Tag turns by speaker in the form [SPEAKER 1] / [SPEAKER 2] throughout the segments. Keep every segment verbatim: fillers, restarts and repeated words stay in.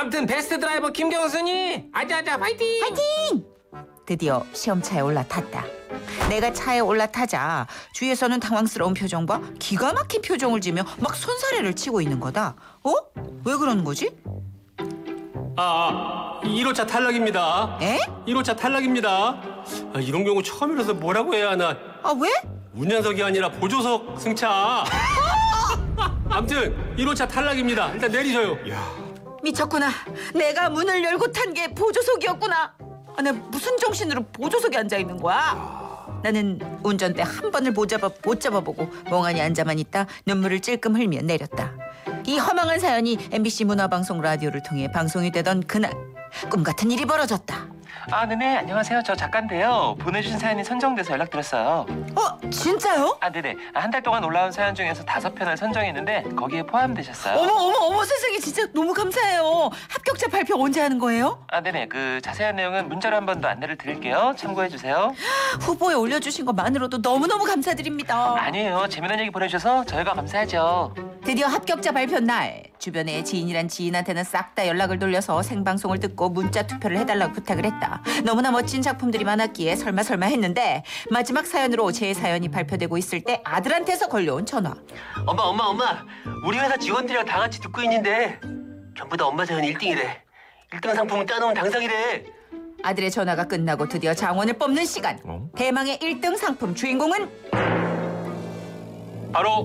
[SPEAKER 1] 아무튼 베스트 드라이버 김경순이 아자아자 파이팅!
[SPEAKER 2] 파이팅! 드디어 시험차에 올라탔다. 내가 차에 올라타자 주위에서는 당황스러운 표정과 기가 막힌 표정을 지며 막 손사래를 치고 있는 거다. 어? 왜 그러는 거지?
[SPEAKER 3] 아, 일 호차 탈락입니다.
[SPEAKER 2] 에?
[SPEAKER 3] 일 호차 탈락입니다. 아, 이런 경우 처음이라서 뭐라고 해야 하나.
[SPEAKER 2] 아 왜?
[SPEAKER 3] 운전석이 아니라 보조석 승차. 아무튼 일 호차 탈락입니다. 일단 내리셔요.
[SPEAKER 2] 미쳤구나. 내가 문을 열고 탄 게 보조석이었구나. 아, 내가 무슨 정신으로 보조석에 앉아있는 거야? 나는 운전대 한 번을 못, 잡아, 못 잡아보고 멍하니 앉아만 있다 눈물을 찔끔 흘며 내렸다. 이 허망한 사연이 엠비씨 문화방송 라디오를 통해 방송이 되던 그날 꿈같은 일이 벌어졌다.
[SPEAKER 4] 아, 네네. 안녕하세요. 저 작가인데요. 보내주신 사연이 선정돼서 연락드렸어요.
[SPEAKER 2] 어? 진짜요?
[SPEAKER 4] 아, 네네. 한 달 동안 올라온 사연 중에서 다섯 편을 선정했는데 거기에 포함되셨어요.
[SPEAKER 2] 어머 어머 어머 세상에 진짜 너무 감사해요. 합격자 발표 언제 하는 거예요?
[SPEAKER 4] 아, 네네. 그 자세한 내용은 문자로 한 번 더 안내를 드릴게요. 참고해주세요.
[SPEAKER 2] 후보에 올려주신 것만으로도 너무너무 감사드립니다.
[SPEAKER 4] 아니에요. 재미난 얘기 보내주셔서 저희가 감사하죠.
[SPEAKER 2] 드디어 합격자 발표 날 주변에 지인이란 지인한테는 싹 다 연락을 돌려서 생방송을 듣고 문자 투표를 해달라고 부탁을 했다. 너무나 멋진 작품들이 많았기에 설마 설마 했는데 마지막 사연으로 제 사연이 발표되고 있을 때 아들한테서 걸려온 전화.
[SPEAKER 3] 엄마, 엄마, 엄마. 우리 회사 직원들이랑 다 같이 듣고 있는데 전부 다 엄마 사연 일 등이래. 일 등 상품을 따놓은 당상이래.
[SPEAKER 2] 아들의 전화가 끝나고 드디어 장원을 뽑는 시간.
[SPEAKER 1] 어?
[SPEAKER 2] 대망의 일 등 상품 주인공은
[SPEAKER 3] 바로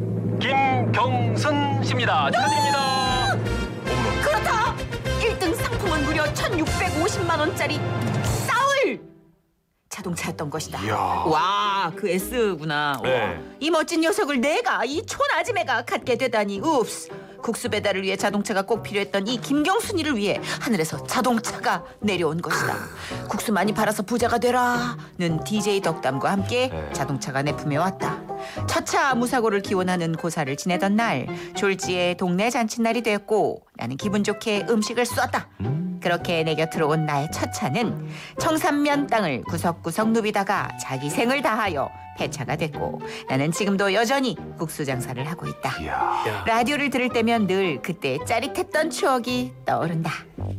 [SPEAKER 3] 김경순 씨입니다. 축하드립니다.
[SPEAKER 2] 그렇다. 일 등 상품은 무려 천육백오십만 원짜리 싸울 자동차였던 것이다.
[SPEAKER 1] 이야.
[SPEAKER 2] 와, 그 S구나.
[SPEAKER 1] 네.
[SPEAKER 2] 와, 이 멋진 녀석을 내가 이 촌아지매가 갖게 되다니. 읍스. 국수 배달을 위해 자동차가 꼭 필요했던 이 김경순이를 위해 하늘에서 자동차가 내려온 것이다. 국수 많이 팔아서 부자가 되라는 디제이 덕담과 함께
[SPEAKER 1] 네.
[SPEAKER 2] 자동차가 내 품에 왔다. 첫차 무사고를 기원하는 고사를 지내던 날 졸지에 동네 잔칫날이 되었고 나는 기분 좋게 음식을 쏘았다. 그렇게 내 곁으로 온 나의 첫 차는 청산면 땅을 구석구석 누비다가 자기 생을 다하여 폐차가 됐고 나는 지금도 여전히 국수 장사를 하고 있다.
[SPEAKER 1] 이야.
[SPEAKER 2] 라디오를 들을 때면 늘 그때 짜릿했던 추억이 떠오른다.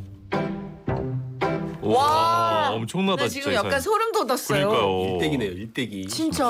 [SPEAKER 1] 와, 엄청나다
[SPEAKER 2] 나
[SPEAKER 1] 진짜.
[SPEAKER 2] 지금
[SPEAKER 1] 이
[SPEAKER 2] 약간
[SPEAKER 1] 사연.
[SPEAKER 2] 소름 돋았어요.
[SPEAKER 1] 그러니까요.
[SPEAKER 3] 일대기네요, 일대기.
[SPEAKER 2] 진짜.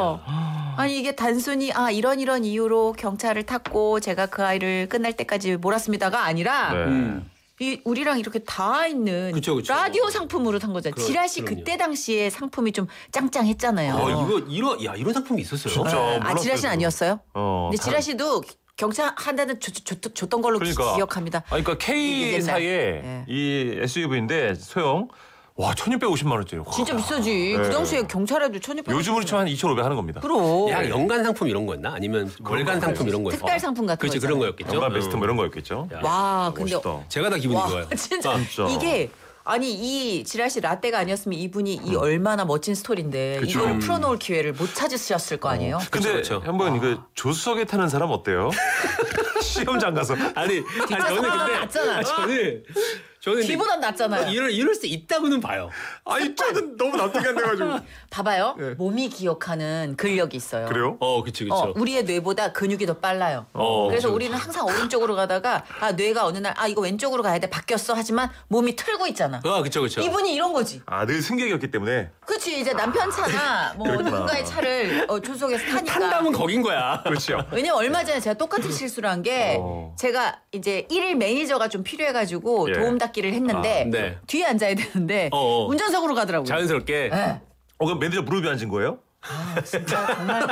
[SPEAKER 2] 아니 이게 단순히 아 이런 이런 이유로 경찰을 탔고 제가 그 아이를 끝날 때까지 몰았습니다가 아니라
[SPEAKER 1] 네.
[SPEAKER 3] 음.
[SPEAKER 2] 이 우리랑 이렇게 다 있는
[SPEAKER 3] 그쵸, 그쵸.
[SPEAKER 2] 라디오 상품으로 산 거잖아요.
[SPEAKER 3] 그럼,
[SPEAKER 2] 지라시
[SPEAKER 3] 그럼요.
[SPEAKER 2] 그때 당시에 상품이 좀 짱짱했잖아요.
[SPEAKER 3] 어, 이거 이런 야 이런 상품이 있었어요.
[SPEAKER 1] 진짜.
[SPEAKER 2] 아,
[SPEAKER 1] 몰랐어요,
[SPEAKER 2] 지라시는
[SPEAKER 1] 그거.
[SPEAKER 2] 아니었어요?
[SPEAKER 1] 어.
[SPEAKER 2] 근데 지라시도 경찰 한 대는 줬, 줬, 줬던 걸로
[SPEAKER 1] 그러니까.
[SPEAKER 2] 기억합니다.
[SPEAKER 1] 아니, 그러니까
[SPEAKER 2] 이게 옛날.
[SPEAKER 1] K사에
[SPEAKER 2] 예.
[SPEAKER 1] 이 에스유브이인데 소형 와 천육백오십만 원짜리. 와.
[SPEAKER 2] 진짜 비싸지.
[SPEAKER 1] 네.
[SPEAKER 2] 그 당시에 경찰에도 천육백.
[SPEAKER 1] 요즘으로 치면 한 이천오백 하는 겁니다.
[SPEAKER 2] 그럼.
[SPEAKER 3] 야 연간 상품 이런 거였나? 아니면 월간 상품 이런 거였나?
[SPEAKER 2] 특별 상품 같은
[SPEAKER 3] 그렇지
[SPEAKER 2] 거
[SPEAKER 3] 그런
[SPEAKER 2] 있잖아요.
[SPEAKER 3] 거였겠죠.
[SPEAKER 1] 연간 베스트 뭐
[SPEAKER 3] 어.
[SPEAKER 1] 이런 거였겠죠.
[SPEAKER 3] 야,
[SPEAKER 2] 와, 근데
[SPEAKER 1] 멋있다.
[SPEAKER 3] 제가 다 기분이
[SPEAKER 2] 와,
[SPEAKER 3] 좋아요.
[SPEAKER 2] 진짜,
[SPEAKER 3] 아,
[SPEAKER 1] 진짜.
[SPEAKER 2] 이게 아니 이 지라시 라떼가 아니었으면 이분이 이 얼마나 멋진 스토리인데
[SPEAKER 1] 그쵸.
[SPEAKER 2] 이걸
[SPEAKER 1] 음.
[SPEAKER 2] 풀어놓을 기회를 못 찾으셨을 거 아니에요?
[SPEAKER 1] 근데
[SPEAKER 3] 그쵸, 그쵸.
[SPEAKER 1] 한번 이거 조수석에 타는 사람 어때요? 시험장 가서.
[SPEAKER 3] 아니, 아니 저는 근데
[SPEAKER 2] 낫잖아.
[SPEAKER 3] 아, 저는 저는 근데
[SPEAKER 2] 뒤보단 낫잖아요.
[SPEAKER 3] 이럴 이럴 수 있다고는 봐요.
[SPEAKER 1] 아니 저는 너무 납득이 안 돼가지고.
[SPEAKER 2] 봐봐요.
[SPEAKER 1] 네.
[SPEAKER 2] 몸이 기억하는 근력이 있어요.
[SPEAKER 1] 그래요?
[SPEAKER 3] 어, 그치 그치.
[SPEAKER 2] 어, 우리의 뇌보다 근육이 더 빨라요.
[SPEAKER 3] 어,
[SPEAKER 2] 그래서
[SPEAKER 3] 그쵸,
[SPEAKER 2] 우리는 항상 오른쪽으로 가다가 아 뇌가 어느 날 아 이거 왼쪽으로 가야 돼 바뀌었어 하지만 몸이 틀고 있잖아.
[SPEAKER 3] 아, 그쵸 그쵸.
[SPEAKER 2] 이분이 이런 거지.
[SPEAKER 1] 아, 늘 승객이었기 때문에.
[SPEAKER 2] 그렇지 이제 남편 차나 뭐
[SPEAKER 1] 그렇구나.
[SPEAKER 2] 누군가의 차를 어, 조속에서 타니까.
[SPEAKER 3] 탄담은 거긴 거야.
[SPEAKER 1] 그렇죠.
[SPEAKER 2] 왜냐면 얼마 전에 제가 똑같은 실수를 한 게
[SPEAKER 1] 어.
[SPEAKER 2] 제가 이제 일일 매니저가 좀 필요해가지고
[SPEAKER 1] 예.
[SPEAKER 2] 도움 닫기를 했는데
[SPEAKER 3] 아, 네.
[SPEAKER 2] 뒤에 앉아야 되는데
[SPEAKER 3] 어, 어.
[SPEAKER 2] 운전석으로 가더라고요.
[SPEAKER 3] 자연스럽게.
[SPEAKER 2] 네.
[SPEAKER 1] 어, 그럼 매니저 무릎에 앉은 거예요?
[SPEAKER 2] 아, 진짜 정말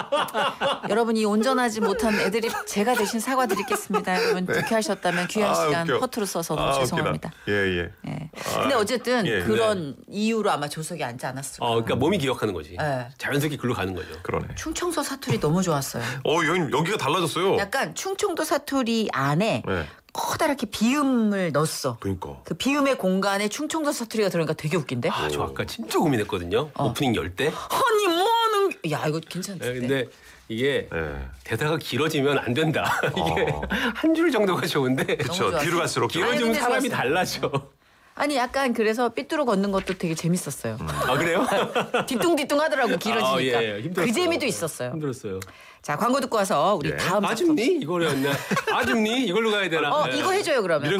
[SPEAKER 2] 여러분이 운전하지 못한 애들이 제가 대신 사과드리겠습니다. 여러분 불쾌하셨다면 귀한
[SPEAKER 1] 아,
[SPEAKER 2] 시간
[SPEAKER 1] 웃겨.
[SPEAKER 2] 허투루 써서 너무
[SPEAKER 1] 아,
[SPEAKER 2] 죄송합니다.
[SPEAKER 1] 웃기다. 예, 예.
[SPEAKER 2] 예. 근데 어쨌든
[SPEAKER 1] 예,
[SPEAKER 2] 그런 이유로 아마 조석에 앉지 않았을까.
[SPEAKER 3] 어, 그러니까 몸이 기억하는 거지.
[SPEAKER 2] 네.
[SPEAKER 3] 자연스럽게 글로 가는 거죠.
[SPEAKER 1] 그러네.
[SPEAKER 2] 충청도 사투리 너무 좋았어요.
[SPEAKER 1] 어, 여기 여기가 달라졌어요.
[SPEAKER 2] 약간 충청도 사투리 안에
[SPEAKER 1] 네.
[SPEAKER 2] 커다랗게 비음을 넣었어.
[SPEAKER 1] 그러니까.
[SPEAKER 2] 그 비음의 공간에 충청도 사투리가 들어가니까 되게 웃긴데?
[SPEAKER 3] 아, 저 아까 진짜 고민했거든요. 오프닝 열 때.
[SPEAKER 2] 아니 뭐하는 게- 야 이거 괜찮대.
[SPEAKER 3] 네, 근데 이게
[SPEAKER 1] 예.
[SPEAKER 3] 대사가 길어지면 안 된다. 이게
[SPEAKER 1] 어.
[SPEAKER 3] 한 줄 정도가 좋은데
[SPEAKER 1] 그렇죠.
[SPEAKER 2] 좋았어.
[SPEAKER 1] 뒤로 갈수록 좀-
[SPEAKER 2] 아니,
[SPEAKER 3] 길어지면
[SPEAKER 2] 근데
[SPEAKER 3] 사람이
[SPEAKER 2] 좋았어.
[SPEAKER 3] 달라져.
[SPEAKER 2] 아니 약간 그래서 삐뚤어 걷는 것도 되게 재밌었어요.
[SPEAKER 3] 아 그래요?
[SPEAKER 2] 뒤뚱뒤뚱 하더라고 길어지니까.
[SPEAKER 3] 아, 예, 예. 힘들었어요.
[SPEAKER 2] 그 재미도 있었어요.
[SPEAKER 3] 힘들었어요.
[SPEAKER 2] 자 광고 듣고 와서 우리
[SPEAKER 1] 예.
[SPEAKER 2] 다음 작품.
[SPEAKER 3] 아줌니 이거였나? 아줌니 이걸로 가야 되나?
[SPEAKER 2] 어
[SPEAKER 3] 예.
[SPEAKER 2] 이거 해줘요 그러면.
[SPEAKER 1] 이런